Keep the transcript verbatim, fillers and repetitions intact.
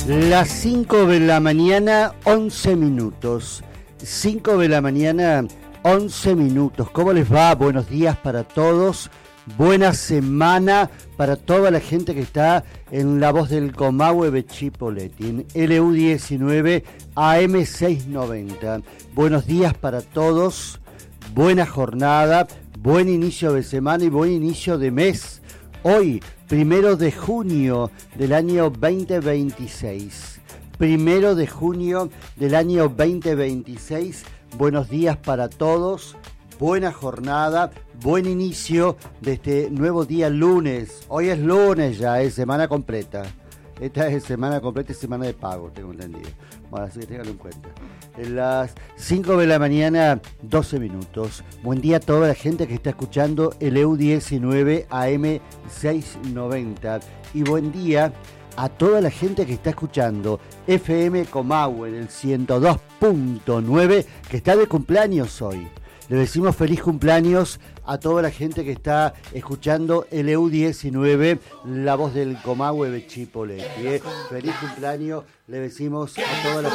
Las cinco de la mañana, once minutos. cinco de la mañana, once minutos. ¿Cómo les va? Buenos días para todos. Buena semana para toda la gente que está en La Voz del Comahue de Chipoleti, en L U diecinueve A M seiscientos noventa. Buenos días para todos. Buena jornada, buen inicio de semana y buen inicio de mes. Hoy, primero de junio del año veinte veintiséis. Primero de junio del año veinte veintiséis. Buenos días para todos. Buena jornada, buen inicio de este nuevo día lunes. Hoy es lunes ya, es semana completa. Esta es semana completa y semana de pago, tengo entendido. Bueno, así que ténganlo en cuenta. En las cinco de la mañana, doce minutos. Buen día a toda la gente que está escuchando L U diecinueve A M seiscientos noventa. Y buen día a toda la gente que está escuchando F M Comahue en el ciento dos punto nueve, que está de cumpleaños hoy. Le decimos feliz cumpleaños a toda la gente que está escuchando L U diecinueve, La Voz del Comahue de Chipoleti. ¿eh? Feliz cumpleaños, le decimos a toda la